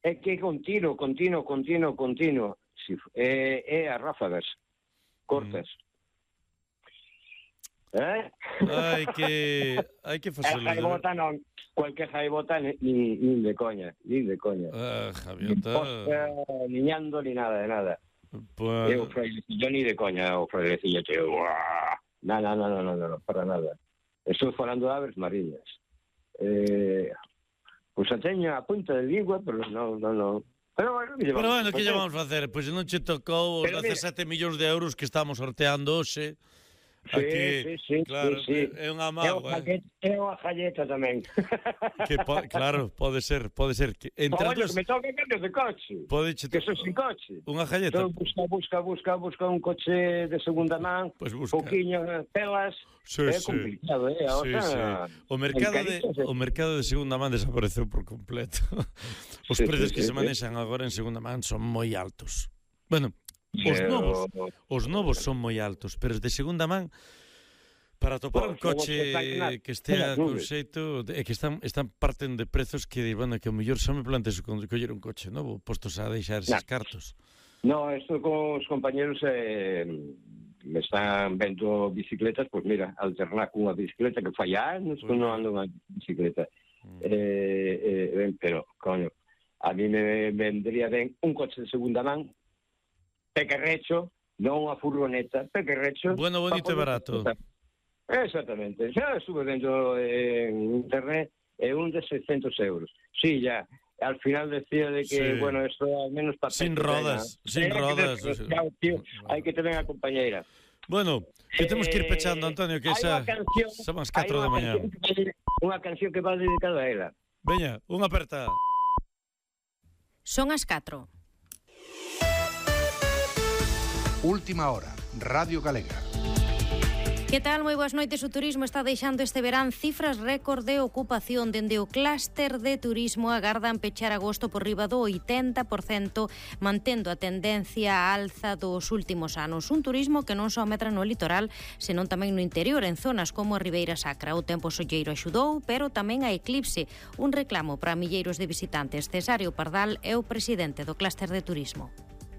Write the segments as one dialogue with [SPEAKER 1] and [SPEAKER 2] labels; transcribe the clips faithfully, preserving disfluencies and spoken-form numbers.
[SPEAKER 1] é que continuo, continuo, continuo, continuo. Si, é, é a ráfagas, cortas. Mm. Eh?
[SPEAKER 2] Hai que, hai que facelo.
[SPEAKER 1] A jaibota non, cualquier jaibota ni, ni de coña, ni de coña.
[SPEAKER 2] Ah, Javiota.
[SPEAKER 1] Ni ñando, ni nada, de nada.
[SPEAKER 2] Pues...
[SPEAKER 1] Eu frailecillo ni de coña, o frailecillo, tío. No, no, no, no, no, no, para nada. Estou falando de aves mariñas. Eh, pois pues, a teño a punta de língua, pero non, non, non. Pero bueno, que
[SPEAKER 2] pero bueno, que lle vamos a facer? Pois pues non che tocou os dezasete millóns de euros que estamos sorteando hoxe.
[SPEAKER 1] Sí,
[SPEAKER 2] aquí,
[SPEAKER 1] sí, sí,
[SPEAKER 2] claro,
[SPEAKER 1] sí, sí.
[SPEAKER 2] É unha mágoa.
[SPEAKER 1] É unha jalleta tamén.
[SPEAKER 2] Que po, claro, pode ser, pode ser que entre
[SPEAKER 1] oh,
[SPEAKER 2] dos...
[SPEAKER 1] que me toca cambios de coche.
[SPEAKER 2] Pode che
[SPEAKER 1] que son sin coche.
[SPEAKER 2] Unha jalleta.
[SPEAKER 1] Entón, busca, busca, busca, busca un coche de segunda man,
[SPEAKER 2] pues busca.
[SPEAKER 1] Pouquiño pelas.
[SPEAKER 2] Sí,
[SPEAKER 1] é
[SPEAKER 2] sí.
[SPEAKER 1] complicado, eh?
[SPEAKER 2] Sí, sí. O mercado de o mercado de segunda man desapareceu por completo. Os sí, precios sí, que sí, se manexan sí. agora en segunda man son moi altos. Bueno, os novos, os novos son moi altos, pero os de segunda man para topar un coche que estea con xeito é que están están parten de prezos que, bueno, que o mellor xa me planteso con coller un coche novo, postos a deixar eses cartos.
[SPEAKER 1] No, esto con os compañeros eh, me están vendo bicicletas, pois pues mira, alternar cunha bicicleta que fai anos que non ando unha bicicleta. Mm. Eh, eh, ben, pero, coño, a mí me vendría ben un coche de segunda man, pequerrecho, non unha furgoneta, pequerrecho.
[SPEAKER 2] Bueno, bonito e barato.
[SPEAKER 1] Exactamente. Xa estuve vendo en internet e un de seiscentos euros. Sí, ya. Al final decía de que, sí. bueno, esto al menos para...
[SPEAKER 2] Sin rodas, sin
[SPEAKER 1] eh,
[SPEAKER 2] rodas.
[SPEAKER 1] Que, o sea, tío, hai que tener a compañeira.
[SPEAKER 2] Bueno, que eh, temos que ir pechando, Antonio, que xa son as catro da mañá.
[SPEAKER 1] Unha canción que va dedicada a ela.
[SPEAKER 2] Veña, unha aperta.
[SPEAKER 3] Son as catro.
[SPEAKER 4] Última hora, Radio Galega.
[SPEAKER 3] Que tal? Moi boas noites. O turismo está deixando este verán cifras récord de ocupación. Dende o clúster de turismo agardan pechar agosto por riba do oitenta por cento, mantendo a tendencia a alza dos últimos anos. Un turismo que non só medra no litoral, senón tamén no interior, en zonas como a Ribeira Sacra. O tempo solleiro axudou, pero tamén a eclipse. Un reclamo para milleiros de visitantes. Cesario Pardal é o presidente do clúster de turismo.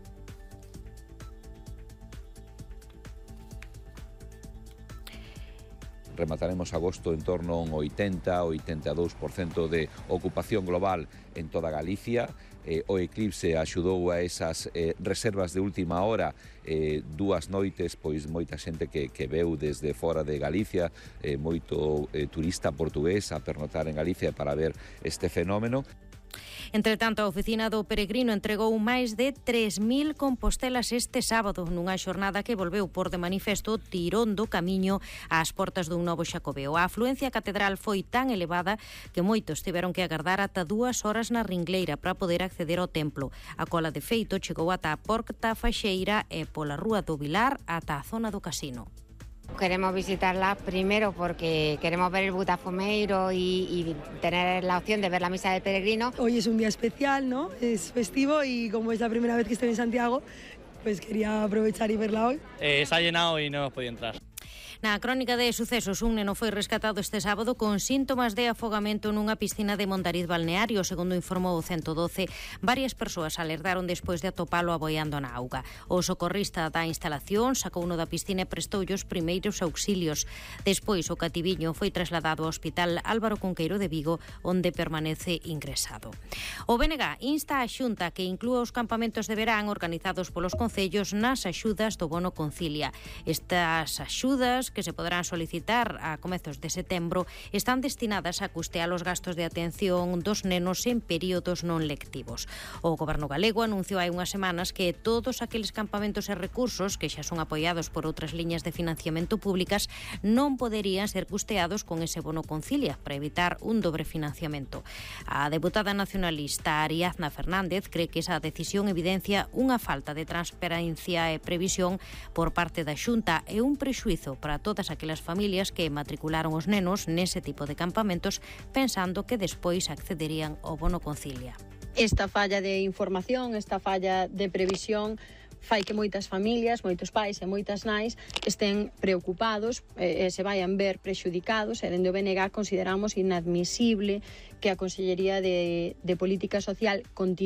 [SPEAKER 5] Remataremos agosto en torno a un oitenta a oitenta e dous por cento de ocupación global en toda Galicia. Eh, o eclipse axudou a esas eh, reservas de última hora, eh, dúas noites, pois moita xente que, que veu desde fora de Galicia, eh, moito eh, turista portugués a pernotar en Galicia para ver este fenómeno.
[SPEAKER 3] Entre tanto, a oficina do Peregrino entregou máis de tres mil compostelas este sábado nunha xornada que volveu por de manifesto tirón do camiño ás portas dun novo Xacobeo. A afluencia catedral foi tan elevada que moitos tiveron que agardar ata dúas horas na ringleira para poder acceder ao templo. A cola de feito chegou ata a Porta Faxeira e pola Rúa do Vilar ata a zona do casino.
[SPEAKER 6] Queremos visitarla primero porque queremos ver el Botafumeiro y, y tener la opción de ver la misa del Peregrino.
[SPEAKER 7] Hoy es un día especial, ¿no? Es festivo y como es la primera vez que estoy en Santiago, pues quería aprovechar y verla hoy.
[SPEAKER 8] Eh, se ha llenado y no hemos podido entrar.
[SPEAKER 3] Na crónica de sucesos, un neno foi rescatado este sábado con síntomas de afogamento nunha piscina de Mondariz Balneario, segundo informou o ciento doce. Varias persoas alertaron despois de atopalo aboiando na auga. O socorrista da instalación sacouno da piscina e prestoulle os primeiros auxilios. Despois, o cativiño foi trasladado ao Hospital Álvaro Cunqueiro de Vigo, onde permanece ingresado. O B N G insta a Xunta que inclúa os campamentos de verán organizados polos concellos nas axudas do bono Concilia. Estas axudas, que se poderán solicitar a comezos de setembro, están destinadas a custear os gastos de atención dos nenos en períodos non lectivos. O Goberno galego anunciou hai unhas semanas que todos aqueles campamentos e recursos que xa son apoiados por outras liñas de financiamento públicas non poderían ser custeados con ese bono Concilia para evitar un dobre financiamento. A deputada nacionalista Ariadna Fernández cree que esa decisión evidencia unha falta de transparencia e previsión por parte da Xunta e un prexuízo para todas aquelas familias que matricularon os nenos nese tipo de campamentos pensando que despois accederían ao bono Concilia.
[SPEAKER 9] Esta falla de información, esta falla de previsión fai que moitas familias, moitos pais e moitas nais estén preocupados e, e se vayan ver prexudicados e dende o B N G consideramos inadmisible que a Consellería de, de Política Social continúe